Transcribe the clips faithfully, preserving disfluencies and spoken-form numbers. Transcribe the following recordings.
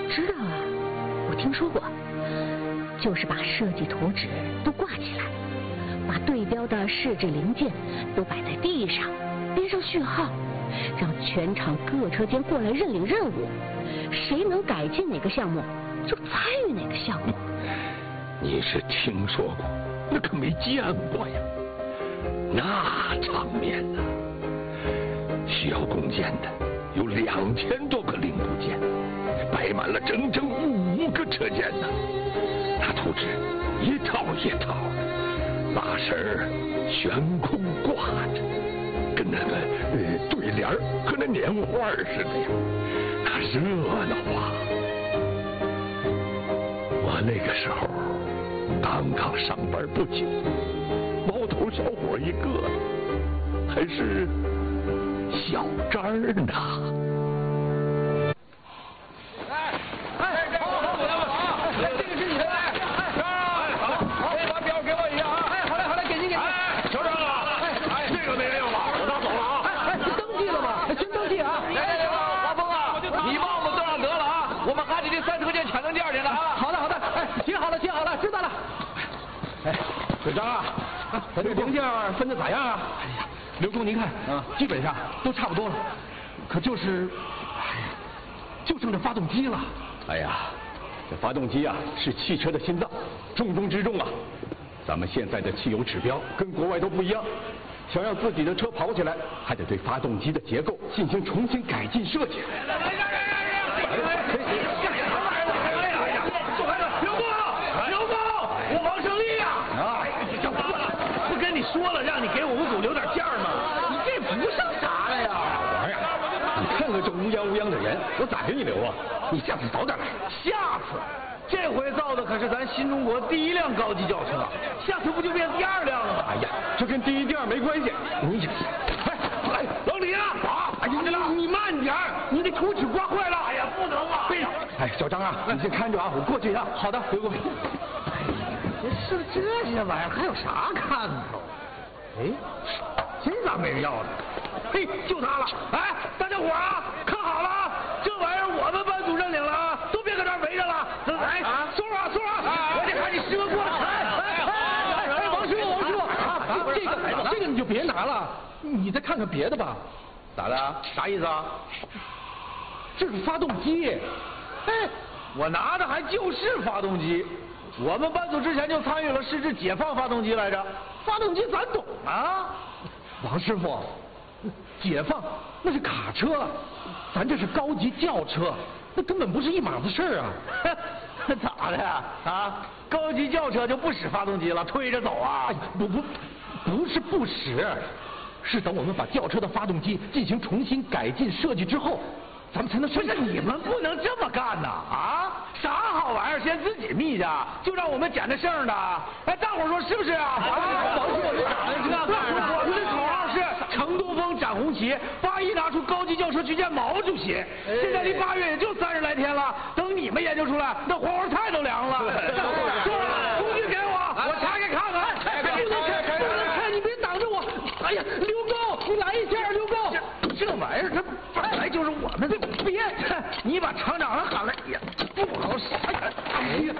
知道啊，我听说过，就是把设计图纸都挂起来，把对标的试制零件都摆在地上，编上序号，让全场各车间过来认领任务，谁能改进哪个项目就参与哪个项目。 你是听说过，那可没见过呀，那场面呢、啊，需要共建的有两千多个零部件，摆满了整整五个车间呢。那图纸一套一套的，拉绳儿悬空挂着，跟那个呃对联和那年画似的呀，那热闹啊！我那个时候刚刚上班不久，毛头小伙一个，还是小张儿呢。 哎哎，好，好，好，来，这个是你的，哎，张儿，好，好，把表给我一下啊。哎，好嘞，好嘞，给您，给您。哎，小张啊，哎，哎，这个没人要吧？我拿走了啊。哎哎，登记了吗？先登记啊。来来来，华峰啊，你帮我们登上得了啊，我们还得这三车间抢零件去了啊。好的，好的，哎，写好了，写好了，知道了。哎，小张啊，咱这零件分的咋样啊？哎呀，刘工您看啊，基本上都差不多了，可就是，哎呀，就剩这发动机了。 哎呀，这发动机啊是汽车的心脏，重中之重啊。咱们现在的汽油指标跟国外都不一样，想让自己的车跑起来，还得对发动机的结构进行重新改进设计。 刘工，刘工，我王胜利呀！啊，这不不跟你说了，让你给我们组留点件吗？你这不像啥了呀？ 玩意儿，你看看这乌泱乌泱的人，我咋给你留啊？你下次早点来。 下次，这回造的可是咱新中国第一辆高级轿车，下次不就变第二辆了吗？ 哎呀，这跟第一、第二没关系。你， 哎哎，老李啊！啊！哎呀，你你慢点，你那图纸刮坏了。哎呀，不能啊！背上。 哎，小张啊，你先看着啊，我过去一趟。 好的，刘工。这是这些玩意儿还有啥看头？哎，这咋没人要呢？嘿，就它了！哎，大家伙啊，看好了啊，这玩意儿我们班组认领了啊，都别搁这儿围着了。来，松啊松啊，我得喊你师傅过来。哎哎哎，王师傅王师傅啊，这个这个你就别拿了，你再看看别的吧。咋的？啥意思啊？这是发动机。哎，我拿的还就是发动机。我们班组之前就参与了试制解放发动机来着，发动机咱懂啊。王师傅，解放那是卡车，咱这是高级轿车，那根本不是一码子事儿啊。咋的呀？啊，高级轿车就不使发动机了，推着走啊？哎、不不，不是不使，是等我们把轿车的发动机进行重新改进设计之后，咱们才能生产。不是你们不能这么干呐！啊，啥好玩意儿先自己密去，就让我们捡着剩的。哎，大伙儿说是不是啊？王师傅，你咋的这样？我们的口号是乘东风展红旗，八一拿出高级轿车去见毛主席。现在离八月也就三十来天了，等你们研究出来，那黄花菜都凉了。是吧？工具给我，我拆开看看。不能拆，不能拆，你别挡着我。哎呀，刘工，你来一下，刘工。这玩意儿它本来就是我们的，别，你把厂长喊来也不好使。哎呀，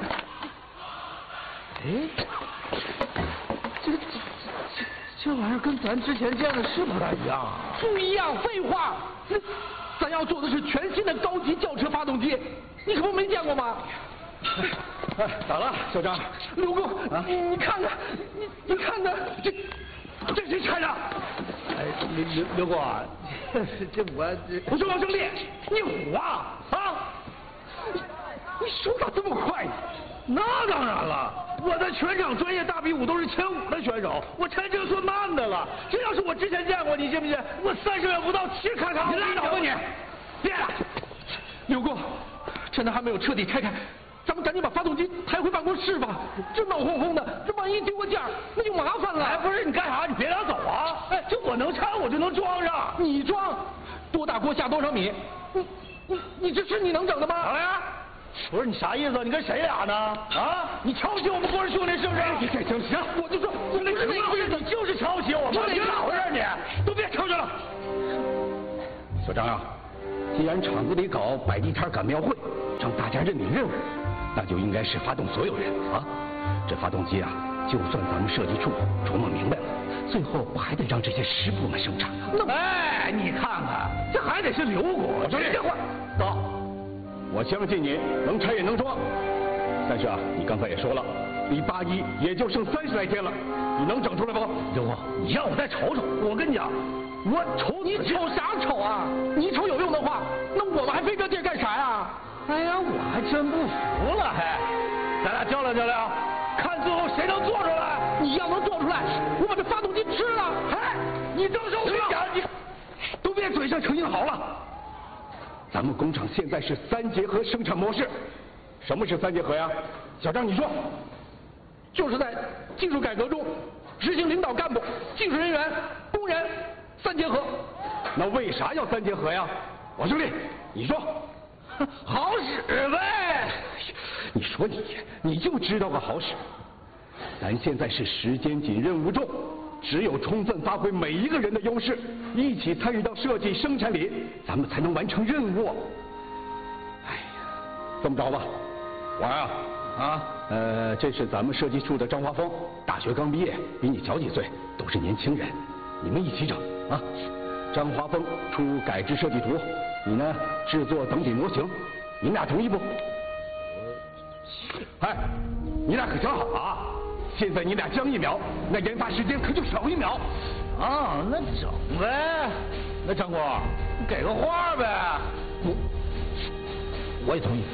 哎，这这这这玩意儿跟咱之前见的是不太一样啊。不一样，废话，那咱要做的是全新的高级轿车发动机，你可不没见过吗？哎，咋了，小张？刘工，啊，你你看看，你你看看，这这谁拆的？哎，刘刘刘工啊，这这我这我说王胜利，你虎啊啊！你你手咋这么快呢？那当然了，我在全场专业大比武都是前五的选手，我拆这个算慢的了。这要是我之前见过，你信不信？我三十秒不到，嘁哩咔嚓！你拉倒吧你！别了，刘工，趁他还没有彻底拆开，咱们赶紧把发动机抬回办公室吧。这闹哄哄的，这万一丢个件儿，那就麻烦了。哎，不是你干啥？你别拿走啊！哎，这我能拆，我就能装上。你装？多大锅下多少米？你你你这是你能整的吗？好呀。不是你啥意思？你跟谁俩呢？啊！你瞧不起我们郭师兄弟是不是？行行行，我就说，不是不是你就是瞧不起我们，你咋回事你？都别吵吵了。 小张啊，既然厂子里搞摆地摊赶庙会， 让大家认领任务，那就应该是发动所有人啊。这发动机啊，就算咱们设计处琢磨明白了，最后不还得让这些师傅们生产啊？ 那哎，你看看，这还得是刘国，这这话走，我相信你能拆也能装。但是啊，你刚才也说了，离八一也就剩三十来天了，你能整出来不？ 刘国，你让我再瞅瞅，我跟你讲，我瞅你瞅啥瞅啊？你瞅有用的话，那我们还费这劲干啥呀？哎呀，我还真不服了，还，咱俩较量较量，看最后谁能做出来。你要能做出来，我把这发动机吃了。哎，你动手去！你都别嘴上成硬好了。 咱们工厂现在是三结合生产模式。什么是三结合呀？小张，你说。 就是在技术改革中，执行领导干部、技术人员、工人三结合。 那为啥要三结合呀？王经理，你说。 好使呗！ 你说你，你就知道个好使。咱现在是时间紧、任务重，只有充分发挥每一个人的优势，一起参与到设计生产里，咱们才能完成任务。哎呀，这么着吧，王啊啊，呃，这是咱们设计处的张华峰，大学刚毕业，比你小几岁，都是年轻人，你们一起整啊。张华峰出改制设计图，你呢制作等比模型，你们俩同意不？哎，你俩可听好了啊！现在你俩将一秒，那研发时间可就少一秒。 啊，那整呗。那张工，你给个话呗。我我也同意。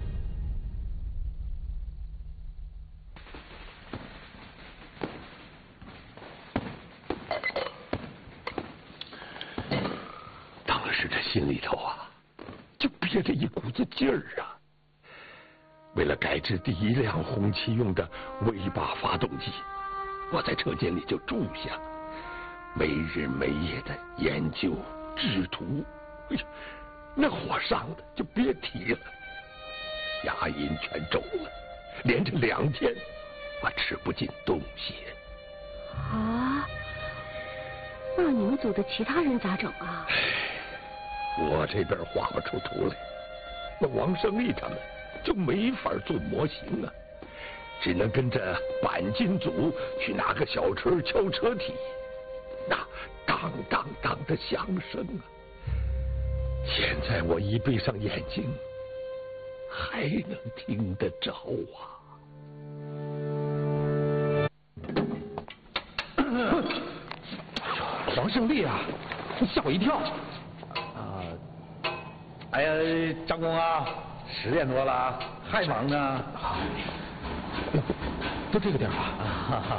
当时这心里头啊，就憋着一股子劲儿啊。为了改制第一辆红旗用的 V 八发动机，我在车间里就住下，没日没夜的研究制图，哎呀，那火上的就别提了，牙龈全肿了，连着两天我吃不进东西。 啊？那你们组的其他人咋整啊？ 我这边画不出图来，那王胜利他们就没法做模型啊，只能跟着钣金组去拿个小锤敲车体，那当当当的响声啊！现在我一闭上眼睛，还能听得着啊！ 王胜利啊，你吓我一跳！啊，哎呀，张工啊，十点多了，还忙呢。啊，都这个点啊！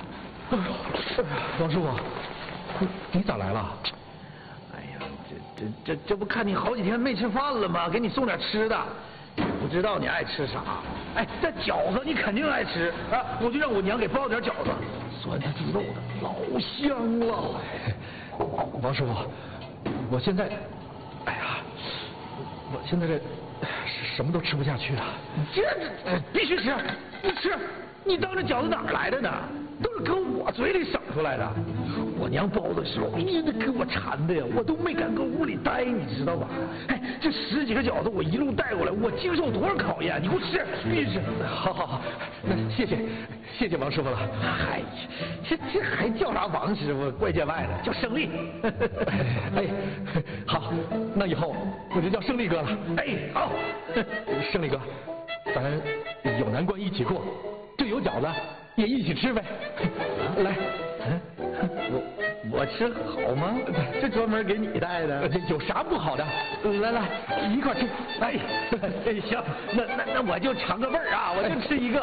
王师傅，你咋来了？哎呀，这这这这不看你好几天没吃饭了吗？给你送点吃的。不知道你爱吃啥？哎，这饺子你肯定爱吃啊！我就让我娘给包点饺子，酸菜猪肉的，老香了。王师傅，我现在，哎呀，我现在这什么都吃不下去了。这这必须吃，你吃，你当这饺子哪儿来的呢？都是搁我嘴里省出来的。我娘包的时候，哎呀，那给我馋的呀，我都没敢搁屋里待，你知道吧？哎，这十几个饺子我一路带过来，我经受多少考验？你给我吃，必须吃。好好好，那谢谢谢谢王师傅了。哎呀，这这还叫啥王师傅？怪见外的，叫胜利。哎，好，那以后我就叫胜利哥了。哎，好，胜利哥，咱有难关一起过，这有饺子也一起吃呗。来，我我吃好吗？这专门给你带的，这有啥不好的？来来，一块吃。哎，行，那那那我就尝个味儿啊，我就吃一个。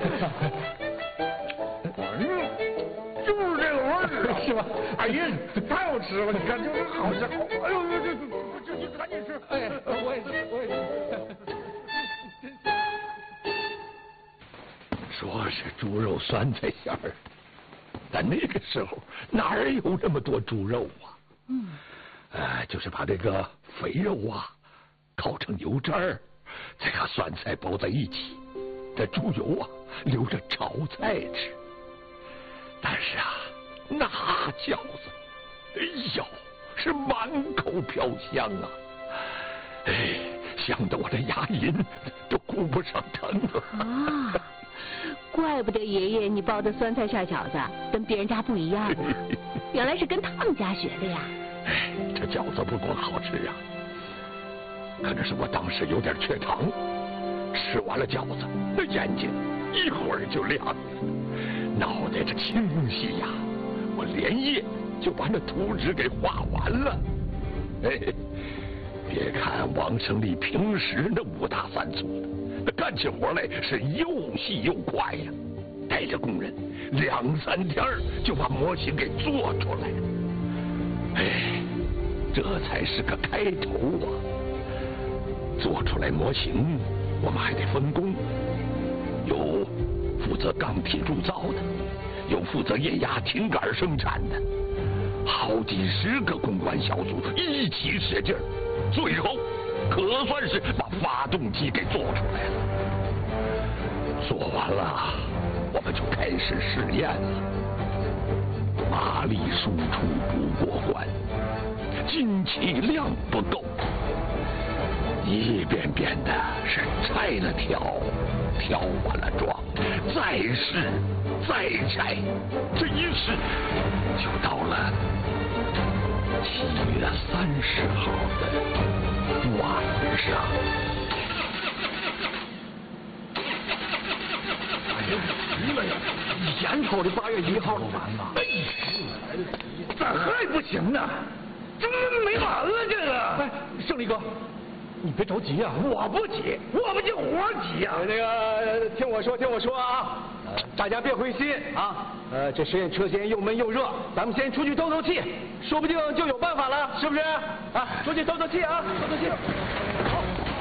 就是这个味儿，是吧？哎呀，太好吃了！你看，就是好吃。哎呦，这这这赶紧吃！哎，我也吃，我也吃。 说是猪肉酸菜馅儿，但那个时候哪儿有那么多猪肉啊？嗯，呃，就是把这个肥肉啊烤成油渣儿，再和酸菜包在一起，这猪油啊留着炒菜吃。但是啊，那饺子，哎呦，是满口飘香啊！哎， 想得我这牙龈都顾不上疼了。 啊，怪不得爷爷你包的酸菜馅饺子跟别人家不一样呢，原来是跟他们家学的呀。 哎，这饺子不光好吃啊，可能是我当时有点缺糖，吃完了饺子，那眼睛一会儿就亮了，脑袋这清晰呀，我连夜就把那图纸给画完了。哎，别看王胜利平时那五大三粗的，那干起活来是又细又快呀，带着工人两三天就把模型给做出来了。哎，这才是个开头啊！做出来模型，我们还得分工，有负责钢铁铸造的，有负责液压挺杆生产的，好几十个公关小组一起使劲儿，最后可算是把发动机给做出来了。做完了，我们就开始试验了。马力输出不过关，进气量不够，一遍遍的是拆了挑，挑完了装，再试再拆，这一试就到了七月三十号的晚上。 哎呀，急了呀！眼瞅着八月一号就完了，哎，咋还不行呢？这没完了这个！哎，胜利哥，你别着急啊！我不急，我们这活急呀！ 那个，听我说，听我说啊！大家别灰心啊！呃，这实验车间又闷又热，咱们先出去透透气，说不定就有办法了，是不是？啊，出去透透气啊，透透气。好，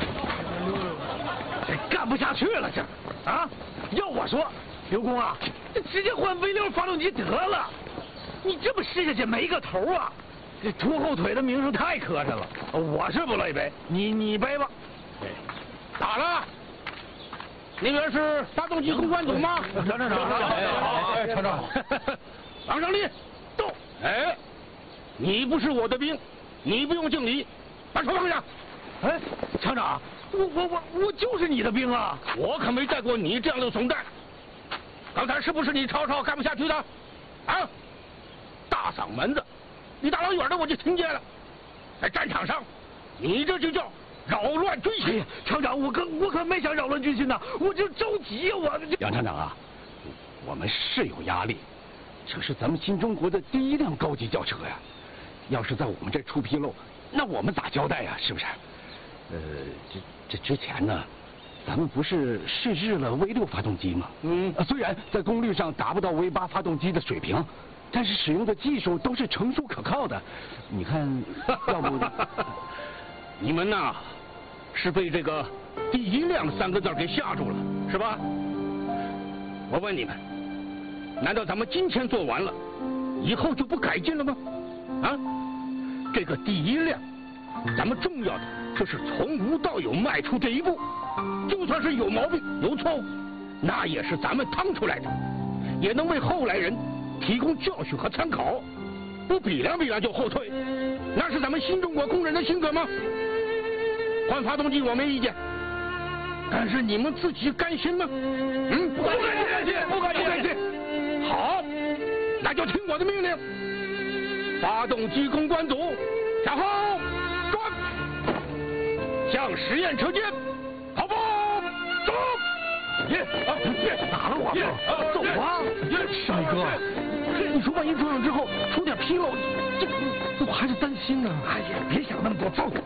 这干不下去了，这啊！要我说，刘工啊，这直接换 V 六发动机得了。你这么试下去没个头啊！这拖后腿的名声太磕碜了。我是不乐意背，你你背吧。 咋了？那边是发动机公关组吗？ 厂长，好，哎，厂长， 王胜利，到。哎，你不是我的兵，你不用敬礼，把手放下。 哎，厂长，我我我我就是你的兵啊！ 我可没带过你这样的怂蛋。刚才是不是你吵吵干不下去的？啊，大嗓门子，你大老远的我就听见了。在战场上，你这就叫扰乱军心。 哎呀，厂长，我可我可没想扰乱军心呐，我就着急呀，我。 杨厂长啊，我们是有压力，这是咱们新中国的第一辆高级轿车呀，要是在我们这出纰漏，那我们咋交代呀？是不是？呃，这这之前呢，咱们不是试制了 V 六发动机吗？嗯，虽然在功率上达不到 V 八发动机的水平，但是使用的技术都是成熟可靠的。你看，要不你们呐，是被这个“第一辆”三个字给吓住了，是吧？我问你们，难道咱们今天做完了，以后就不改进了吗？啊，这个“第一辆”，咱们重要的就是从无到有迈出这一步，就算是有毛病、有错误，那也是咱们趟出来的，也能为后来人提供教训和参考。不比量比量就后退，那是咱们新中国工人的性格吗？换发动机我没意见，但是你们自己甘心吗？嗯，不甘心，不甘心，不甘心。好，那就听我的命令，发动机公关组向后转，向实验车间跑步走。 耶啊耶！打了我了，走啊！胜利哥，你说万一撞上之后出点纰漏，这我还是担心呢。哎呀，别想那么多，走。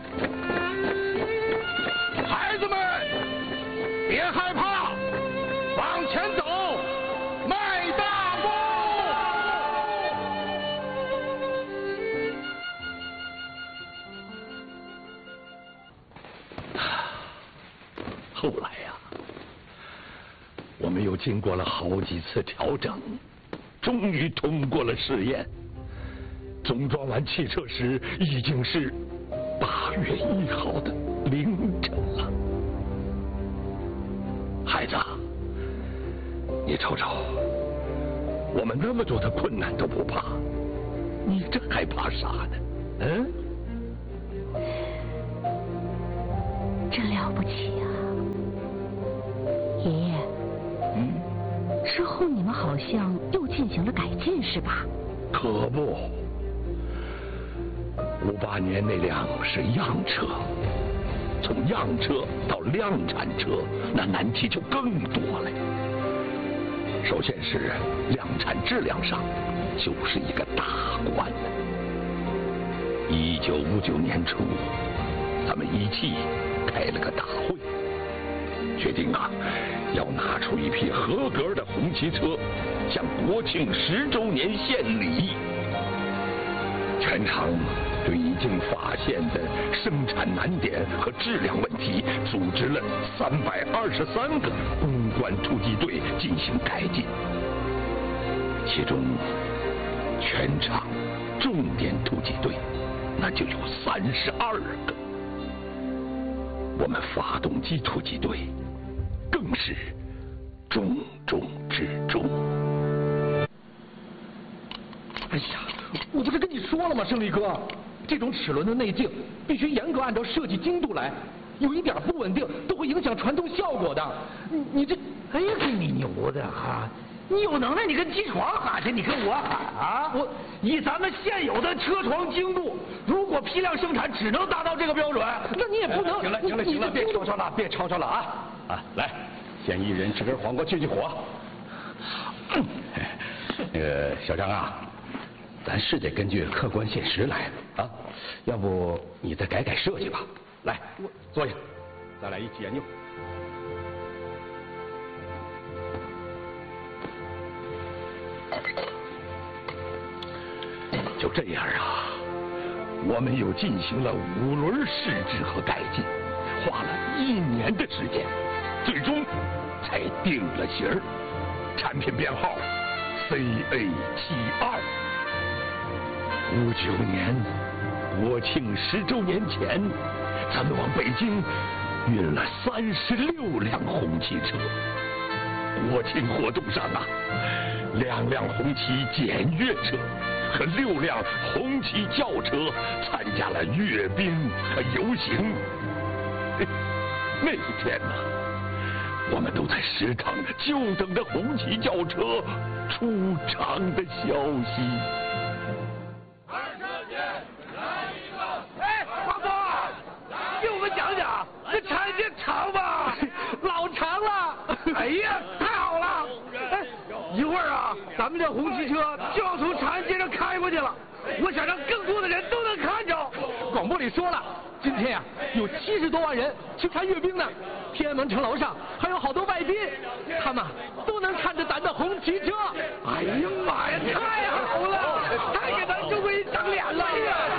孩子们，别害怕，往前走，迈大步。 后来呀、啊，我们又经过了好几次调整，终于通过了试验。总装完汽车时，已经是八月一号的凌晨了。孩子，你瞅瞅，我们那么多的困难都不怕，你这还怕啥呢？嗯？ 真了不起呀！爷爷， 嗯， 之后你们好像又进行了改进，是吧？ 可不，五八年那辆是样车，从样车到量产车，那难题就更多了。首先是量产质量上，就是一个大关。一九五九年初，咱们一汽开了个大会，决定啊，要拿出一批合格的红旗车，向国庆十周年献礼。全场对已经发现的生产难点和质量问题，组织了三百二十三个攻关突击队进行改进，其中全场重点突击队那就有三十二个，我们发动机突击队更是重中之重。 哎呀，我不是跟你说了吗，胜利哥，这种齿轮的内径必须严格按照设计精度来，有一点不稳定都会影响传动效果的。你你这， 哎呀，给你牛的哈！你有能耐你跟机床喊去，你跟我喊啊！我以咱们现有的车床精度，如果批量生产只能达到这个标准，那你也不能。 行了行了行了，别吵吵了，别吵吵了啊！啊，来，先一人吃根黄瓜去去火。那个小张啊，咱是得根据客观现实来啊，要不你再改改设计吧。来，坐下，咱俩一起研究。 就这样啊，我们又进行了五轮试制和改进，花了一年的时间，最终才定了型儿，产品编号 C A 七二。五九年国庆十周年前，咱们往北京运了三十六辆红旗车。国庆活动上啊，两辆红旗检阅车和六辆红旗轿车参加了阅兵和游行。那一天呢，我们都在食堂的就等着红旗轿车出场的消息。 二车间来一个！哎，华哥，给我们讲讲这产线长吗？老长了。哎呀，太好了！哎，一会儿啊，咱们这红旗车就要从长安街上开过去了。我想让更多的人都能看着。 广播里说了，今天呀、啊、有七十多万人去看阅兵呢。天安门城楼上还有好多外宾，他们都能看着咱的红旗车。 哎呀妈呀，太好了，太给咱中国人长脸了！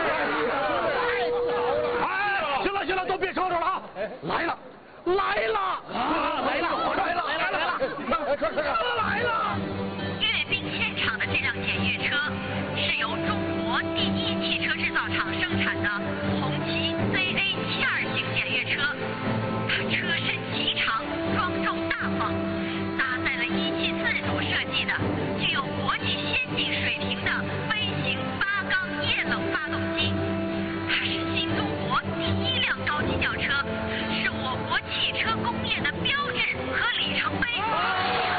哎，行了行了，都别吵吵了啊！来了，来了啊！来了，来了，来了，来了！快快快！来了！ 阅兵现场的这辆检阅车是由中国第一汽车制造厂生产的红旗 C A 七二型检阅车。